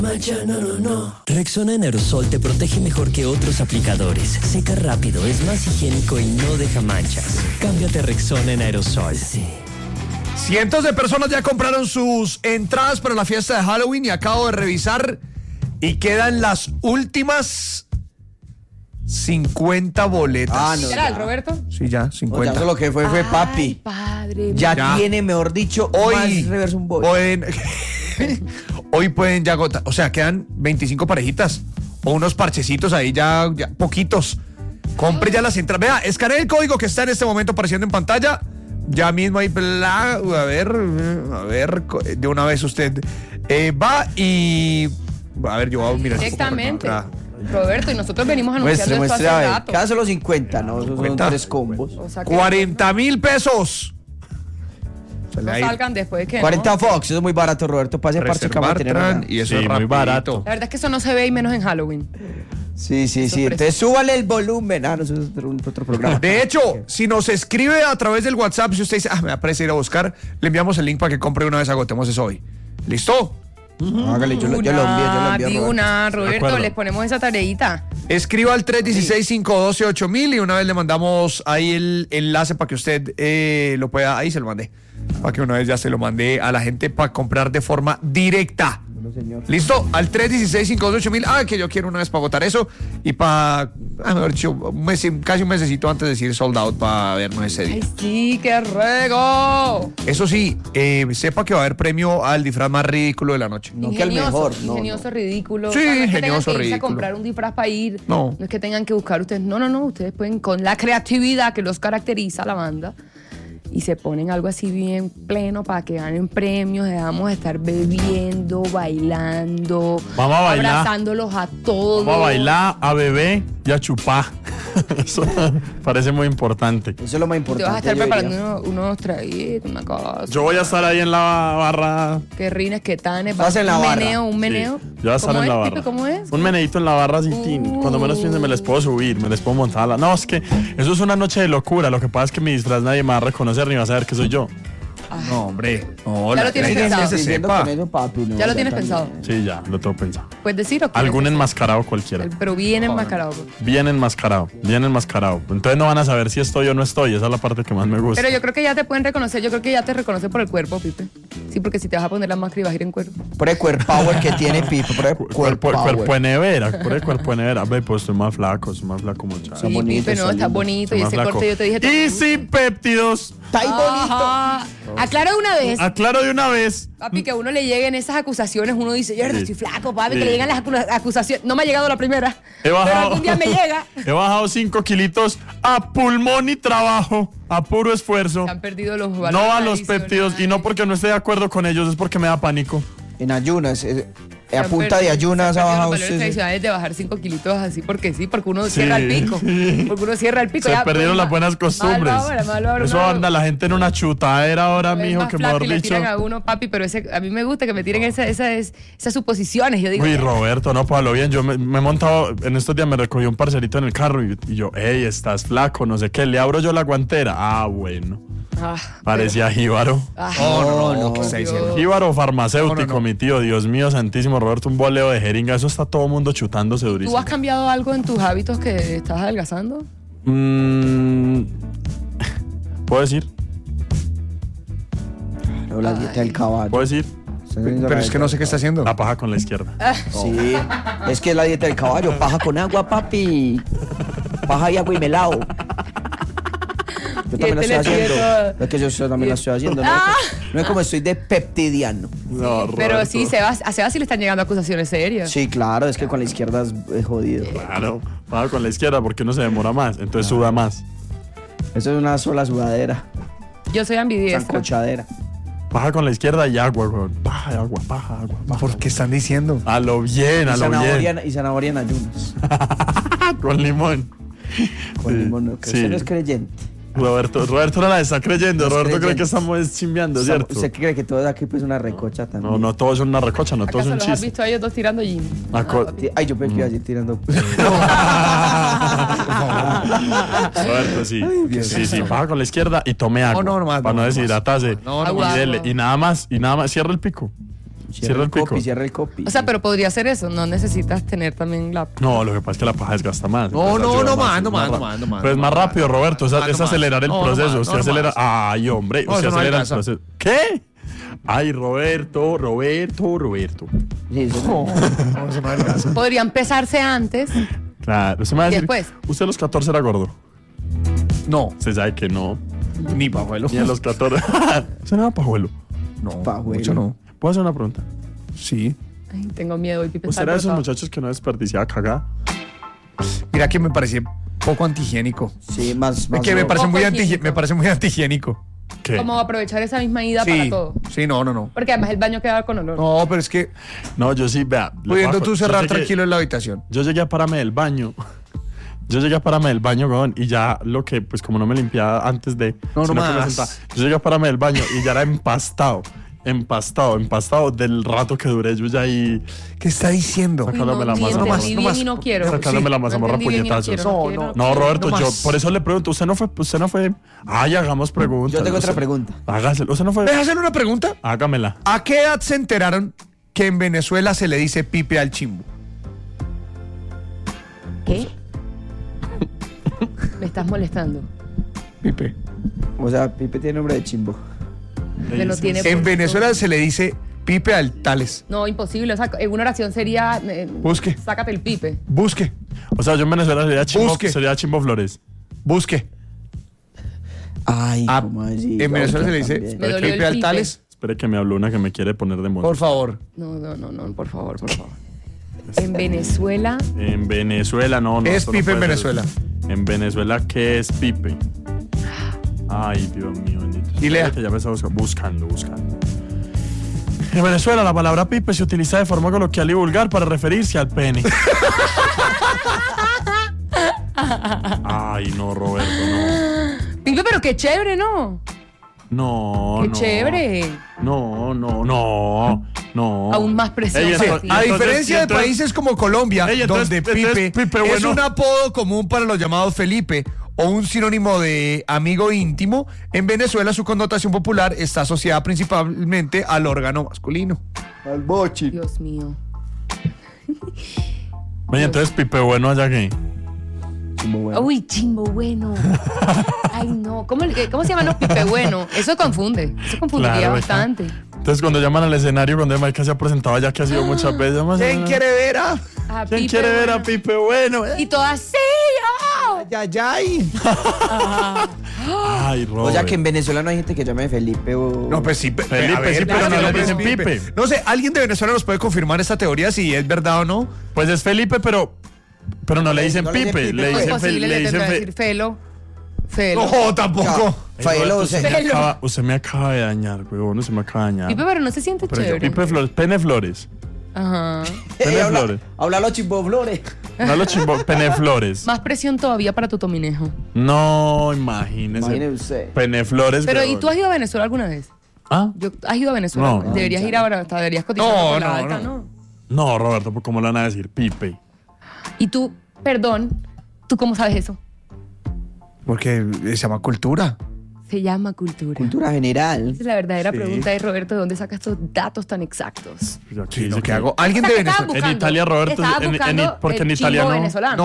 Rexona en aerosol te protege mejor que otros aplicadores. Seca rápido, es más higiénico y no deja manchas. Cámbiate a Rexona en aerosol. Sí. Cientos de personas ya compraron sus entradas para la fiesta de Halloween y acabo de revisar y quedan las últimas 50 boletas. ¿Era el Roberto? Sí, ya, 50. Lo que fue papi. Ay, padre. Ya tiene, mejor dicho, Hoy más Reverse un Boy. Hoy pueden ya agotar, o sea, quedan 25 parejitas o unos parchecitos ahí ya poquitos. Compre ya las entradas. Vea, escanee el código que está en este momento apareciendo en pantalla. Ya mismo ahí, a ver, de una vez usted va y a ver, yo voy a mirar. Directamente. Roberto, y nosotros venimos anunciando esto hace rato. Cada solo 50, ¿no? Esos son 3 combos. O sea, 40,000 pesos. No salgan después que 40 Fox, eso es muy barato, Roberto. Pase parche y eso es muy barato. La verdad es que eso no se ve y menos en Halloween. Sí. Entonces súbale el volumen. No, eso es otro programa. De hecho, si nos escribe a través del WhatsApp, si usted dice, me aparece ir a buscar, le enviamos el link para que compre una vez, agotemos eso hoy. ¿Listo? Hágale, yo lo envío. Roberto, les ponemos esa tareita. Escriba al 316-512-8000 y una vez le mandamos ahí el enlace para que usted lo pueda, ahí se lo mandé, para que una vez ya se lo mandé a la gente para comprar de forma directa. Bueno, señor. ¿Listo? Al 316-512-8000. Que yo quiero una vez para votar eso y para, mejor dicho, casi un mesecito antes de decir sold out para vernos ese día. ¡Ay, sí, qué rego! Eso sí, sepa que va a haber premio al disfraz más ridículo de la noche. No que el mejor. Ingenioso, ridículo. Sí, o sea, no es que ingenioso, tengan que irse a ridículo. comprar un disfraz para ir. No. No es que tengan que buscar ustedes. No. Ustedes pueden, con la creatividad que los caracteriza a la banda, y se ponen algo así bien pleno para que ganen premios. Dejamos de estar bebiendo, bailando, vamos a bailar, abrazándolos a todos. Vamos a bailar, a beber y a chupar. Eso parece muy importante. Eso es lo más importante. Te vas a estar preparando unos traguitos, una cosa. Yo voy a estar ahí en la barra. Que rines, que tanes. Vas en la barra. Un meneo. Sí, yo voy a estar en la barra. Pipe, ¿cómo es? Un meneíto en la barra así, cuando menos piense me les puedo subir, me les puedo montar. No, es que eso es una noche de locura. Lo que pasa es que mi disfraz nadie me va a reconocer ni va a saber que soy yo. No, hombre. No, Ya lo tienes pensado. que se sepa. Ya lo tienes pensado. Sí, ya, lo tengo pensado. ¿Puedes decir o qué? Algún enmascarado cualquiera. Pero bien enmascarado. Bien enmascarado. Entonces no van a saber si estoy o no estoy. Esa es la parte que más me gusta. Pero yo creo que ya te pueden reconocer. Yo creo que ya te reconocen por el cuerpo, Pipe. Sí, porque si te vas a poner la máscara y vas a ir en cuerpo. Por el cuerpo power que tiene Pipe. Por el cuerpo de nevera. Por el cuerpo de nevera. Ve, pues estoy más flaco muchacho. Sí, Pipe, no, estás bonito. Y ese corte yo te dije. Y sin péptidos. Está ahí bonito. Aclaro de una vez. Aclaro de una vez. Papi, que a uno le lleguen esas acusaciones, uno dice, yo estoy flaco, papi, que le llegan las acusaciones. No me ha llegado la primera, pero algún día me llega. He bajado 5 kilitos a pulmón y trabajo, a puro esfuerzo. Se han perdido los valores. No a los péptidos, y no porque no esté de acuerdo con ellos, es porque me da pánico. En ayunas, a punta de ayunas ha bajado los valores tradicionales de bajar 5 kilitos así porque sí, porque uno cierra el pico. Porque uno cierra el pico. Se perdieron las buenas costumbres. Eso anda la gente en una chutadera ahora, mijo, que mejor dicho. Le tiran a uno, papi, pero a mí me gusta que me tiren esas suposiciones. Yo digo, uy, Roberto, no, pues lo bien. Yo me he montado, en estos días me recogió un parcerito en el carro y yo, hey, estás flaco, no sé qué. Le abro yo la guantera. Ah, bueno. Parecía jíbaro. No, ¿qué está diciendo? Jíbaro farmacéutico, mi tío. Dios mío santísimo, Roberto, un boleo de jeringa. Eso está todo el mundo chutándose durísimo. ¿Tú has cambiado algo en tus hábitos que estás adelgazando? ¿Puedo decir? La dieta del caballo. ¿Puedo decir? Pero es que no sé qué está haciendo. La paja con la izquierda. Sí, es que es la dieta del caballo. Paja con agua, papi. Paja y agua y melao. Yo también la estoy haciendo. Es que yo también la estoy haciendo. No es como estoy de peptidiano. No, pero sí, a Sebas sí le están llegando acusaciones serias. Sí, claro, es que con la izquierda es jodido. Claro, paja con la izquierda porque uno se demora más, entonces suda más. Eso es una sola sudadera. Yo soy ambidiestra. Sancochadera. Paja con la izquierda y agua, güey. Paja, agua. ¿Por qué están diciendo? A lo bien, a lo bien. Y zanahoria en ayunas. Con limón. Con limón, no, que usted no es creyente. Roberto no la está creyendo. Roberto cree que estamos chimbeando, ¿cierto? ¿Usted cree que todo aquí pues una recocha también? No todos son una recocha, no todos son chistes. ¿Los has visto a ellos dos tirando gym? Ay, yo pensé que iba a ir tirando. Roberto, sí. Sí, baja con la izquierda y tome agua. No, para no deshidratarse. No, y dele. Y nada más, cierra el pico. Cierra el pico. Cierra el copy. O sea, pero podría ser eso. No necesitas tener también la... No, lo que pasa es que la paja desgasta más. No, entonces no, ayuda no más, más, es no más más, no más, no más. Pues más rápido, Roberto. Es no acelerar el más. proceso. No, Usted no acelera. más. Ay, hombre. No, Usted eso no acelera el alcanza. proceso. ¿Qué? Ay, Roberto. Sí, eso No, eso no alcanza. Podría empezarse antes. Claro. Usted me va a decir, Después. usted a los 14 era gordo. No, Usted sabe que no. ni pajuelo. Ni a los 14. Usted no era pajuelo. No, Pajuelo. mucho no. ¿Puedo hacer una pregunta? Sí. Ay, tengo miedo. Y Pipe ¿Usted está era de esos alborotado. muchachos que no desperdiciaba cagada? Mira que me parecía poco antihigiénico. Sí, más. Es que me no. parece Poco muy, higiénico. me parece muy antihigiénico. ¿Qué? Como aprovechar esa misma ida para Sí, todo. sí, no. Porque además el baño queda con olor. No, pero es que No, yo sí, vea. pudiendo tú cerrar yo llegué- tranquilo en la habitación. Yo llegué a pararme del baño. Weón, y ya lo que, pues como no me limpiaba antes de... No, sino no que me más. sentaba, yo llegué a pararme del baño y ya era empastado del rato que duré yo ya ahí ¿Qué está diciendo? Uy, sacándome la ni mazamorra. entendí bien y no quiero. Sacándome la mazamorra entendí bien y no puñetazos. quiero, No, quiero. No, Roberto, No yo más. por eso le pregunto, usted no fue. Ay, hagamos preguntas. Yo tengo otra Usted- pregunta. Hágaselo. Usted no fue. ¿Deja hacer una pregunta? Hágamela. ¿A qué edad se enteraron que en Venezuela se le dice pipe al chimbo? ¿Qué? Me estás molestando. Pipe. O sea, Pipe tiene nombre de chimbo. Que no tiene En por- Venezuela se le dice pipe al tales. No, imposible. O sea, en una oración sería... Busque. Sácate el pipe. Busque. O sea, yo en Venezuela Busque. sería Chimbo Flores. Busque. Ay, Ah, ¿cómo así? en Venezuela se le También. dice Me dolió el pipe al pipe. tales. Espere que me habló una que me quiere poner de modo. Por favor. No, por favor. En Venezuela... En Venezuela, no. Es esto no pipe en puede ser. Venezuela. En Venezuela, ¿qué es pipe? Ay, Dios mío, bendito. Y lea. Espere que ya me está buscando. En Venezuela, la palabra pipe se utiliza de forma coloquial y vulgar para referirse al pene. Ay, no, Roberto, no. Pipe, pero qué chévere, ¿no? No, Qué no. chévere. No. Aún más presión Ey, para entonces- ti. A entonces- diferencia de entonces- países como Colombia, Ey, entonces- donde entonces Pipe, Pipe, es bueno. un apodo común para los llamados Felipe o un sinónimo de amigo íntimo, en Venezuela su connotación popular está asociada principalmente al órgano masculino. Al bochi. Dios mío. Oye, entonces pipe bueno allá que. Chimbo bueno. Uy, chimbo bueno. Ay, no. ¿Cómo se llaman los pipe bueno? Eso confunde. Eso confundiría Claro, bastante. Entonces cuando llaman al escenario, cuando Mike se ha presentado ya que ha sido muchas veces. llaman- ¿Quién quiere ver a? Ah, ¿Quién Pipe quiere ver a bueno. Pipe bueno? Y todas sí, yo. Yayay. Ay, Robert. O sea que en Venezuela no hay gente que llame Felipe o. No, pues sí, Felipe, sí, pero no le dicen Pipe. No sé, ¿alguien de Venezuela nos puede confirmar esta teoría si es verdad o no? Pues es Felipe, pero no le dicen No le dicen Pipe. Pipe, Le No es dicen posible, le le dicen tendrá que Fe- decir Felo. Felo. No, tampoco. Ay, Faelo, Roberto, o sea, Felo. usted me acaba de dañar, weón. Usted me acaba de dañar. Pipe, pero no se siente Pero yo, chévere. Pipe Flores, Pene Flores. Ajá. Pene Flores. Habla los chimbo flores. No lo chimbo, Pene Flores. Más presión todavía para tu tominejo. No, imagínese. Imagine usted. Pene Flores. Pero, ¿y weón. tú has ido a Venezuela alguna vez? ¿Ah? ¿Has ido a Venezuela? No. alguna vez? Deberías ir ahora, hasta deberías cotizar No, por la no, alta, no. ¿no? No, Roberto, pues, ¿cómo le van a decir Pipe? Y tú, perdón, ¿tú cómo sabes eso? Porque se llama cultura. Se llama cultura. Cultura general. Esa es la verdadera Sí. pregunta de Roberto, ¿de dónde sacas estos datos tan exactos? Pues aquí Sí, dice lo que hago. ¿Alguien O de sea, ¿qué estabas Venezuela? En Italia, Roberto, Estabas buscando porque en el Italia chimbo no. venezolano.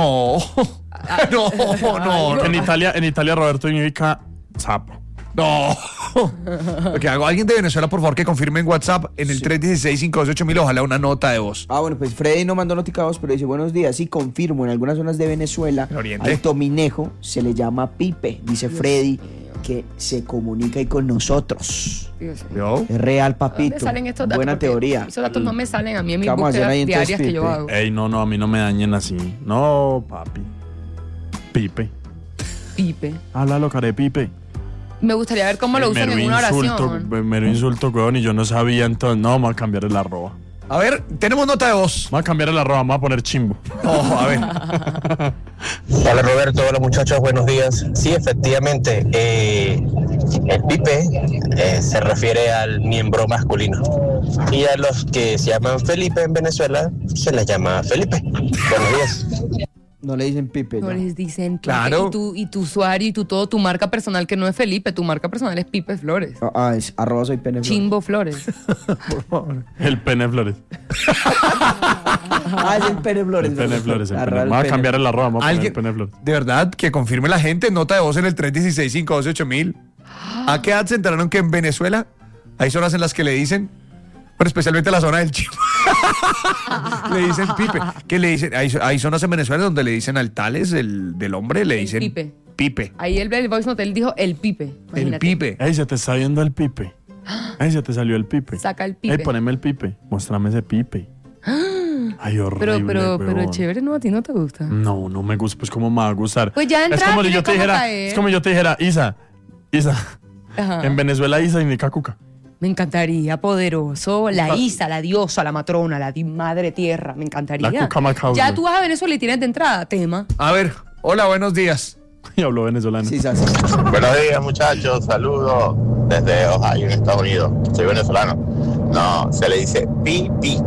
No, En Italia, Roberto significa sapo. no. Lo que hago. ¿Alguien de Venezuela, por favor, que confirme en WhatsApp en el 316-528-1000, ojalá una nota de voz? Ah, bueno, pues Freddy no mandó notificados, pero dice buenos días. Sí, confirmo, en algunas zonas de Venezuela En Oriente. al tominejo se le llama Pipe. Dice Freddy que se comunica ahí con nosotros. Dios mío. ¿Yo? Es real, ¿Dónde papito. salen estos datos? Buena Porque teoría. Esos datos no me salen a mí en mis ¿Qué vamos a hacer búsquedas ahí entonces, diarias que yo Pipe? hago. Ey, no, a mí no me dañen así. No, papi. Pipe. Pipe. Háblalo, care Pipe. Me gustaría ver cómo lo usan en una oración. Mero insulto, weón, y yo no sabía, entonces, no, vamos a cambiar el arroba. A ver, tenemos nota de voz. Vamos a cambiar el arroba, vamos a poner chimbo. Ojo, a ver. Hola Roberto, hola muchachos, buenos días. Sí, efectivamente, el pipe se refiere al miembro masculino. Y a los que se llaman Felipe en Venezuela se les llama Felipe. Buenos días. No le dicen Pipe. No ya. les dicen Pipe. Claro. Y tu usuario y tu marca personal, que no es Felipe, tu marca personal es Pipe Flores. Es @soy pene Flores. Chimbo Flores. Por favor. El pene Flores. Es el pene Flores. El pene Flores. El Arroba pene. el Vamos a pene. cambiar el arroba. Vamos a poner Alguien, el pene Flores. de verdad, que confirme la gente, nota de voz en el 316-512-8000. ¿A qué edad se enteraron que en Venezuela hay zonas en las que le dicen, bueno, especialmente la zona del Chimbo, le dicen Pipe? ¿Qué le dicen? Hay zonas en Venezuela donde le dicen al tales del hombre, le El dicen Pipe. Pipe. Ahí el Voice Note, él dijo el Pipe. El Imagínate. Pipe. Ey, se te está viendo el pipe. Ey, se te salió el pipe. Saca el Pipe. Ey, poneme el pipe. Muéstrame ese pipe. Ay, horrible, Pero huevón. chévere, ¿no? ¿A ti no te gusta? No, no me gusta. Pues, ¿cómo me va a gustar? Pues ya de es entrada como si tiene yo te cómo dijera, caer. es como yo te dijera, Isa. Ajá. En Venezuela Isa indica cuca. Me encantaría, poderoso. La Isa, la diosa, la matrona, la madre tierra. Me encantaría. La cuca macabra. Ya tú vas a Venezuela y tienes de entrada tema. A ver, hola, buenos días. Y habló venezolano. Sí, Sas. Buenos días, muchachos. Saludos desde Ohio, en Estados Unidos. Soy venezolano. No, se le dice pipi.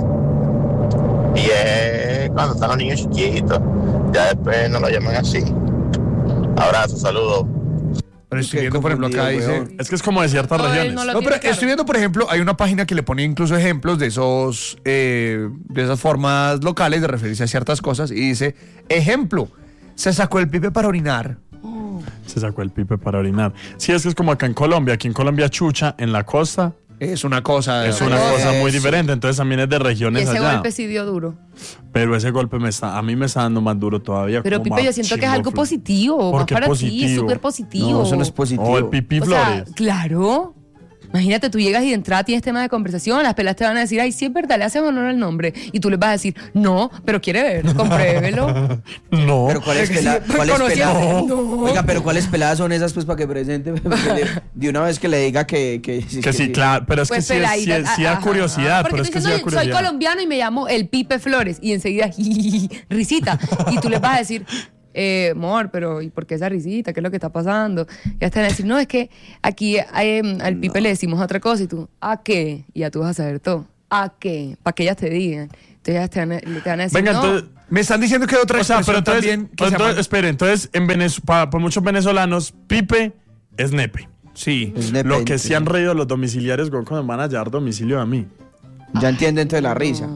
Y es cuando están los niños chiquitos. Ya después no lo llaman así. Abrazo, saludos. Pero estoy Qué viendo, por ejemplo, acá confundido, dice... weón. Es que es como de ciertas No, él regiones. no lo No, tiene pero claro. estoy viendo, por ejemplo, hay una página que le pone incluso ejemplos de de esas formas locales de referirse a ciertas cosas y dice, ejemplo, se sacó el pipe para orinar. Se sacó el pipe para orinar. Sí, es que es como acá en Colombia. Aquí en Colombia, chucha, en la costa, Es una cosa. es una cosa muy diferente. Entonces también es de Y regiones ese allá. golpe sí dio duro. Pero ese golpe a mí me está dando más duro todavía. Pero como Pipe, más yo siento que es algo chimbo. positivo. ¿Por Más qué para ti, es positivo? súper positivo. No, eso no es positivo. Oh, el pipi O sea, Flores. claro. Imagínate, tú llegas y de entrada tienes tema de conversación, las pelas te van a decir, ay, sí es verdad, le haces honor al nombre. Y tú les vas a decir, no, pero quiere ver, compruébelo. No. Pero ¿cuáles peladas? Oiga, pero ¿cuáles peladas son esas pues para que presente? De una vez que le diga que Sí, claro. Pero es Pues que sí da ajá. curiosidad. Porque Pero tú es que dices, sí da soy curiosidad. colombiano y me llamo el Pipe Flores. Y enseguida, risita. Y tú les vas a decir, amor, pero ¿y por qué esa risita? ¿Qué es lo que está pasando? Y hasta van a decir, no, es que aquí al Pipe le decimos otra cosa. Y tú, ¿a qué? Y ya tú vas a saber todo. ¿A qué? Para que ellas te digan. Entonces ellas te van a decir, Venga, no. entonces. Me están diciendo que hay otra O sea, pero expresión entonces, también que se llama- espere, entonces para muchos venezolanos, pipe es nepe. Sí. Lo que sí han reído los domiciliarios cuando me van a hallar domicilio a mí. Ya entienden entonces la risa.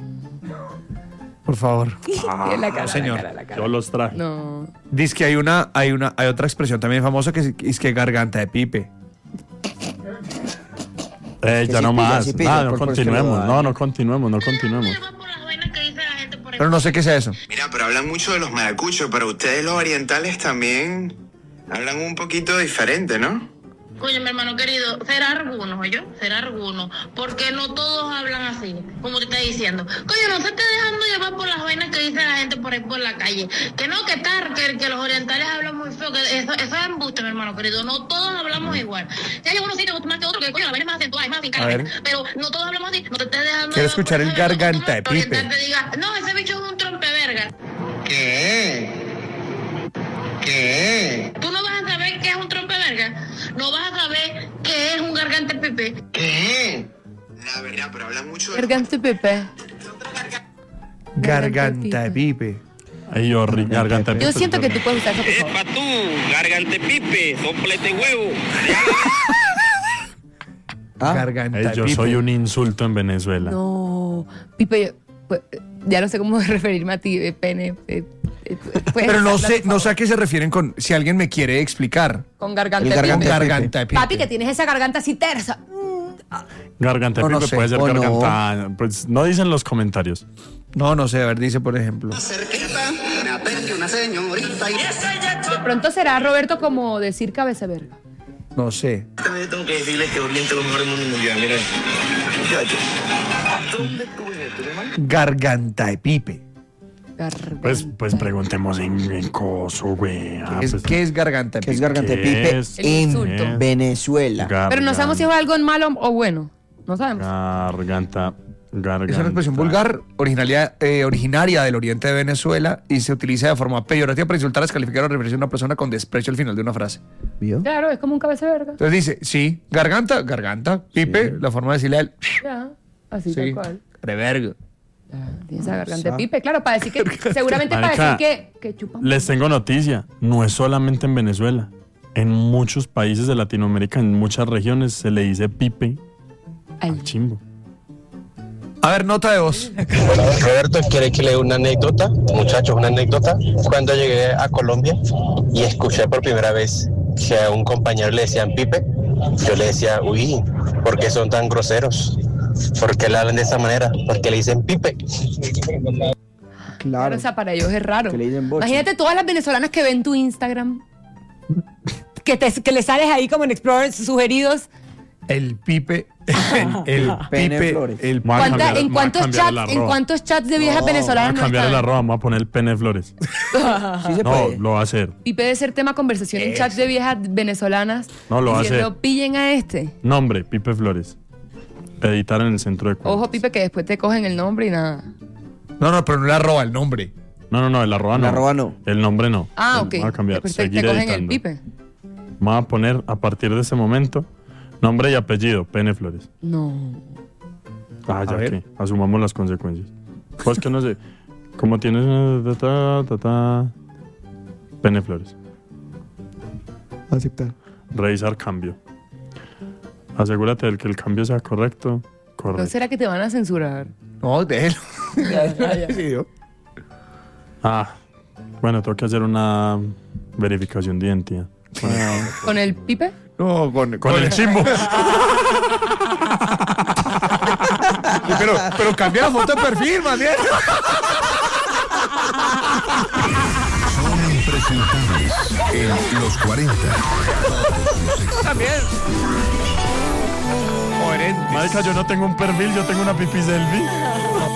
Por favor. En la cara, señor. la cara. Yo los traje. No. Dice que hay otra expresión también famosa que es que garganta de pipe. Ya sí no pilla, más. sí pilla, No por eso continuemos. lo da. No continuemos. Pero no sé qué sea eso. Mira, pero hablan mucho de los maracuchos, pero ustedes los orientales también hablan un poquito diferente, ¿no? Coño, mi hermano querido, será algunos, ¿oyó? Será algunos, porque no todos hablan así, como te está diciendo. Coño, no se esté dejando llevar por las vainas que dice la gente por ahí por la calle. Que no, que los orientales hablan muy feo, que eso es embuste, mi hermano querido. No todos hablamos igual. Si hay algunos sitios más que otros, que coño, la vaina es más acentuada, es más A fincada, ver. pero no todos hablamos así. No te estés dejando Quiero llevar escuchar por el eso, no, garganta de tú no, el Pipe. oriental te diga, no, ese bicho es un trompe verga. ¿Qué? ¿Qué? Tú no vas a saber qué es un trompe verga. No vas a saber qué es un gargante pipe. ¿Qué? La verdad, pero hablan mucho de los Garganta de Pipe. Garganta de pipe. Ay, horrible. Garganta de Yo pipe, siento que es tú puedes usar eso, por favor. tú, gargante pipe, soplete huevo. Garganta de yo pipe. soy un insulto en Venezuela. No, Pipe, pues, ya no sé cómo referirme a ti, pene. Puedes Pero no usarla, sé, por no favor. sé a qué se refieren con si alguien me quiere explicar. Con garganta El de garganta Pipe. de Garganta de pipe. Papi, que tienes esa garganta así tersa. Garganta de No, no pipe sé. puede ser O no. garganta. Pues no dicen los comentarios. No sé, a ver, dice por ejemplo. Cerquita, me atendió una señorita y De pronto será, Roberto, como decir cabeza verga. No sé. tengo que decirle que Oriente es lo mejor del mundo mundial. Mira, muchacho. ¿Dónde estuve esto, hermano? Garganta de pipe. Pues preguntemos en coso, güey. ¿Qué es garganta de ¿Qué es pipe? garganta de ¿Qué pipe es? El en insulto. Venezuela? Pero no sabemos si es algo malo o bueno. No sabemos. Garganta. Es una expresión vulgar originaria del oriente de Venezuela y se utiliza de forma peyorativa para insultar, descalificar o referirse a una persona con desprecio al final de una frase. ¿Vio? Claro, es como un cabeza verga. Entonces dice, sí, garganta, pipe, la forma de decirle a él, Ya, así sí, tal cual. revergo. Tiene esa garganta de Pipe, claro, para decir que, seguramente Marica, para decir que chupa. Les tengo noticia, no es solamente en Venezuela. En muchos países de Latinoamérica, en muchas regiones, se le dice Pipe al chimbo. A ver, nota de voz. Roberto, ¿quiere que le dé una anécdota? Muchachos, una anécdota. Cuando llegué a Colombia y escuché por primera vez que a un compañero le decían Pipe, yo le decía, uy, ¿por qué son tan groseros? ¿Por qué le hablan de esa manera? ¿Por qué le dicen Pipe? Claro, o sea, para ellos es raro. Imagínate todas las venezolanas que ven tu Instagram, que le sales ahí como en Explorer sugeridos. El Pipe, el Pipe, Flores. El ¿En cuántos chats de viejas venezolanas no cambiar el arroba, vamos a poner el pene Flores. Sí se puede. Lo va a hacer. Pipe debe ser tema de conversación en chats de viejas venezolanas. No, lo va a hacer. Pillen a este. Nombre, Pipe Flores. Editar en el centro de cuentas. Ojo, Pipe, que después te cogen el nombre y nada. No, pero no le arroba el nombre. No, el arroba no. El arroba no. El nombre no. Ah, ok. Vamos a cambiar. Después te Seguir cogen editando. el Pipe. Vamos a poner a partir de ese momento nombre y apellido, Pene Flores. No. Ah, ya que asumamos las consecuencias. Pues que no sé. ¿Cómo tienes? Pene Flores. Aceptar. Revisar cambio. Asegúrate de que el cambio sea correcto. ¿No será que te van a censurar? No, déjelo. Ya. Bueno, tengo que hacer una verificación de identidad. ¿Con el Pipe? No, con el chimbo. pero cambia la foto de perfil, más bien. Son impresentables en los 40. También. Coherente. Marica, yo no tengo un perfil, yo tengo una pipí selfie.